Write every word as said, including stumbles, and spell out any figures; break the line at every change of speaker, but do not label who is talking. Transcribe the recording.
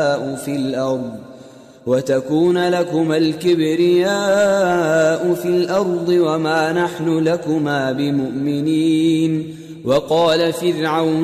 في الأرض وتكون لكما الكبرياء في الأرض وما نحن لكما بمؤمنين. وقال فرعون